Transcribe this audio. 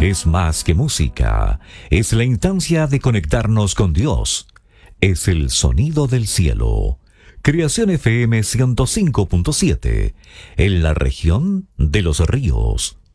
es más que música, es la instancia de conectarnos con Dios. Es el sonido del cielo. Creación FM 105.7, en la región de Los Ríos.